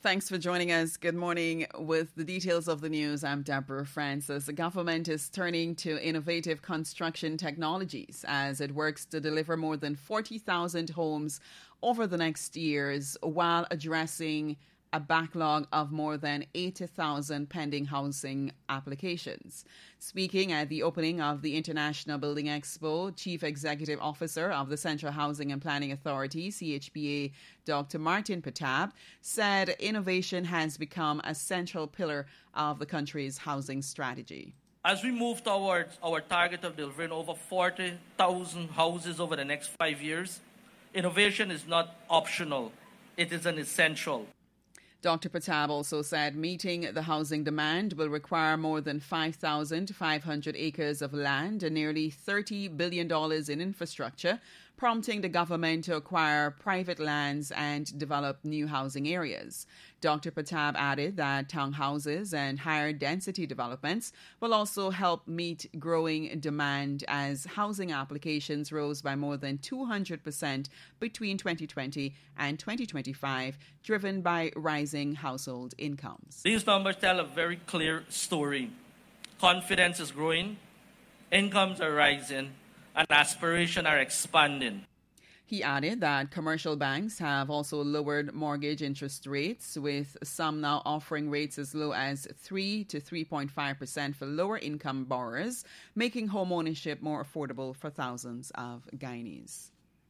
Thanks for joining us. Good morning. With the details of the news, I'm Deborah Francis. The government is turning to innovative construction technologies as it works to deliver more than 40,000 homes over the next years while addressing a backlog of more than 80,000 pending housing applications. Speaking at the opening of the International Building Expo, Chief Executive Officer of the Central Housing and Planning Authority, CHPA, Dr. Martin Pratap, said innovation has become a central pillar of the country's housing strategy. As we move towards our target of delivering over 40,000 houses over the next 5 years, innovation is not optional, it is an essential. Dr. Pratap also said meeting the housing demand will require more than 5,500 acres of land and nearly $30 billion in infrastructure, prompting the government to acquire private lands and develop new housing areas. Dr. Pratap added that townhouses and higher density developments will also help meet growing demand as housing applications rose by more than 200% between 2020 and 2025, driven by rising household incomes. These numbers tell a very clear story. Confidence is growing, incomes are rising, and aspirations are expanding. He added that commercial banks have also lowered mortgage interest rates, with some now offering rates as low as 3 to 3.5% for lower income borrowers, making home ownership more affordable for thousands of Guyanese.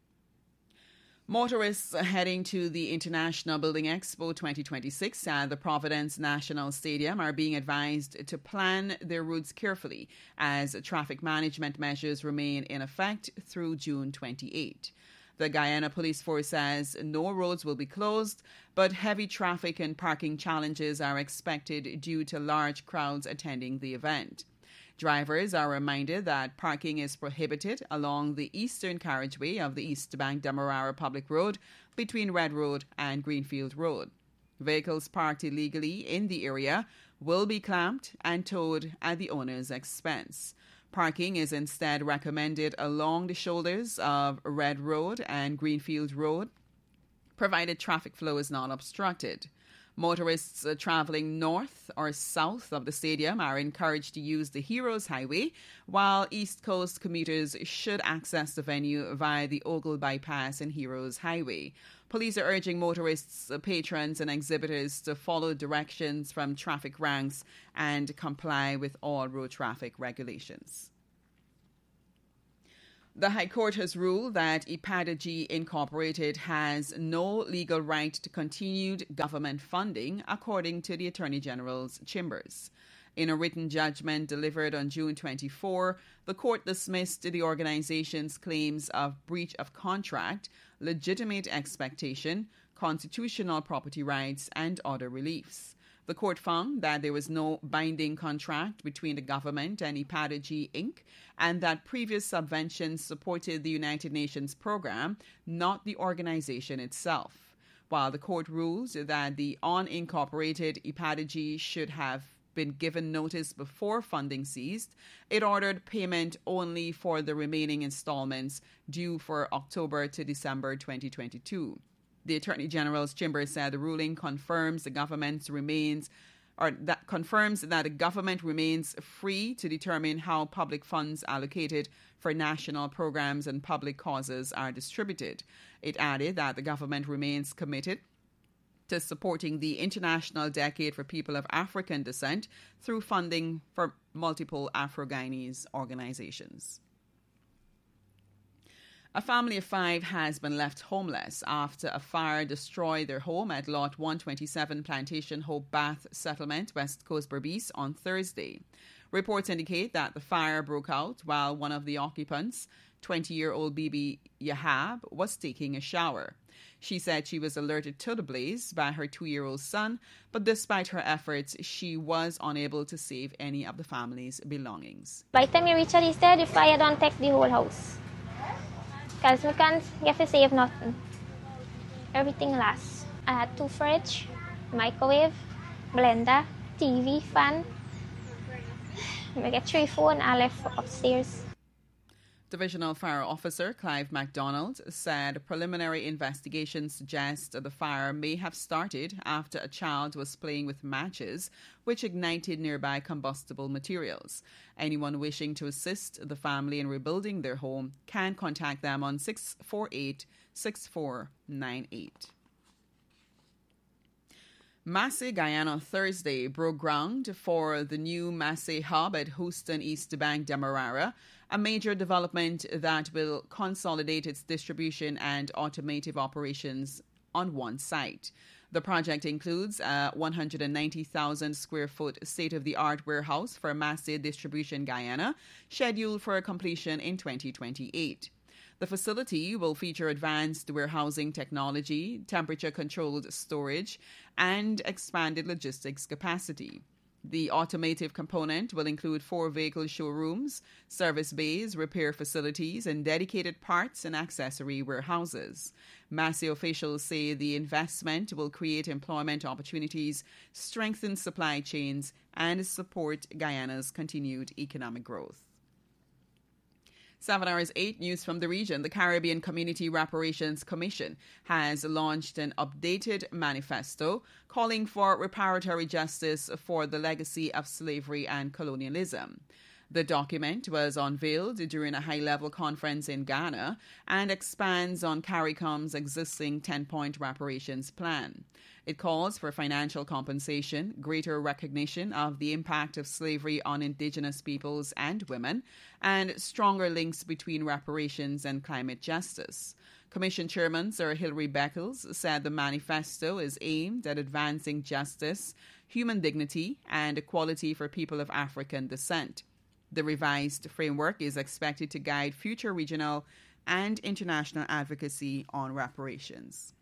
Motorists heading to the International Building Expo 2026 at the Providence National Stadium are being advised to plan their routes carefully as traffic management measures remain in effect through June 28. The Guyana Police Force says no roads will be closed, but heavy traffic and parking challenges are expected due to large crowds attending the event. Drivers are reminded that parking is prohibited along the eastern carriageway of the East Bank Demerara Public Road between Red Road and Greenfield Road. Vehicles parked illegally in the area will be clamped and towed at the owner's expense. Parking is instead recommended along the shoulders of Red Road and Greenfield Road, provided traffic flow is not obstructed. Motorists traveling north or south of the stadium are encouraged to use the Heroes Highway, while East Coast commuters should access the venue via the Ogle Bypass and Heroes Highway. Police are urging motorists, patrons and exhibitors to follow directions from traffic ranks and comply with all road traffic regulations. The High Court has ruled that Ipadagy Incorporated has no legal right to continued government funding, according to the Attorney General's chambers. In a written judgment delivered on June 24, the court dismissed the organization's claims of breach of contract, legitimate expectation, constitutional property rights, and other reliefs. The court found that there was no binding contract between the government and Ipadagy Inc., and that previous subventions supported the United Nations program, not the organization itself. While the court rules that the unincorporated Ipadagy should have been given notice before funding ceased, it ordered payment only for the remaining installments due for October to December 2022. The Attorney General's chamber said the ruling confirms that the government remains free to determine how public funds allocated for national programs and public causes are distributed. It added that the government remains committed to supporting the International Decade for People of African Descent through funding for multiple Afro-Guyanese organizations. A family of 5 has been left homeless after a fire destroyed their home at Lot 127 Plantation Hope Bath Settlement, West Coast Berbice, on Thursday. Reports indicate that the fire broke out while one of the occupants, 20-year-old Bibi Yahab, was taking a shower. She said she was alerted to the blaze by her 2-year-old son, but despite her efforts, she was unable to save any of the family's belongings. By the time you reach the stage, the fire don't take the whole house. Because we can't get to save nothing. Everything lasts. I had 2 fridge, microwave, blender, TV, fan. I get 3 phones I left upstairs. Divisional Fire Officer Clive MacDonald said preliminary investigations suggest the fire may have started after a child was playing with matches, which ignited nearby combustible materials. Anyone wishing to assist the family in rebuilding their home can contact them on 648-6498. Massey, Guyana Thursday broke ground for the new Massey Hub at Houston East Bank, Demerara, a major development that will consolidate its distribution and automotive operations on one site. The project includes a 190,000 square foot state-of-the-art warehouse for Massey Distribution Guyana, scheduled for completion in 2028. The facility will feature advanced warehousing technology, temperature-controlled storage, and expanded logistics capacity. The automotive component will include 4 vehicle showrooms, service bays, repair facilities, and dedicated parts and accessory warehouses. Massey officials say the investment will create employment opportunities, strengthen supply chains, and support Guyana's continued economic growth. 7 hours 8 news from the region. The Caribbean Community Reparations Commission has launched an updated manifesto calling for reparatory justice for the legacy of slavery and colonialism. The document was unveiled during a high-level conference in Ghana and expands on CARICOM's existing 10-point reparations plan. It calls for financial compensation, greater recognition of the impact of slavery on indigenous peoples and women, and stronger links between reparations and climate justice. Commission Chairman Sir Hilary Beckles said the manifesto is aimed at advancing justice, human dignity, and equality for people of African descent. The revised framework is expected to guide future regional and international advocacy on reparations.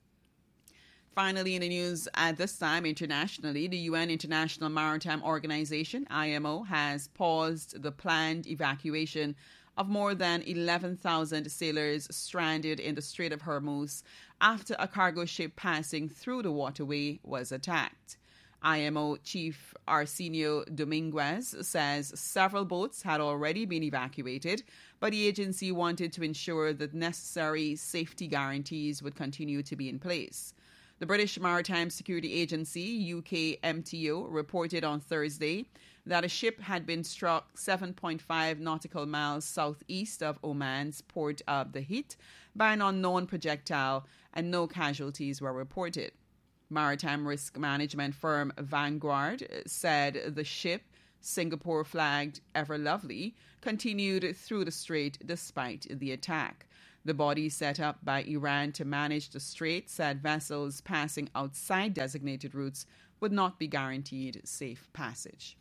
Finally, in the news at this time internationally, the UN International Maritime Organization, IMO, has paused the planned evacuation of more than 11,000 sailors stranded in the Strait of Hormuz after a cargo ship passing through the waterway was attacked. IMO Chief Arsenio Dominguez says several boats had already been evacuated, but the agency wanted to ensure that necessary safety guarantees would continue to be in place. The British Maritime Security Agency, UKMTO, reported on Thursday that a ship had been struck 7.5 nautical miles southeast of Oman's port of the Hit by an unknown projectile, and no casualties were reported. Maritime risk management firm Vanguard said the ship, Singapore-flagged Ever Lovely, continued through the strait despite the attack. The body set up by Iran to manage the strait said vessels passing outside designated routes would not be guaranteed safe passage.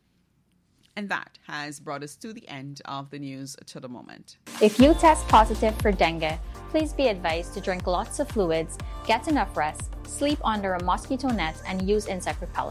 And that has brought us to the end of the news to the moment. If you test positive for dengue, please be advised to drink lots of fluids, get enough rest, sleep under a mosquito net, and use insect repellent.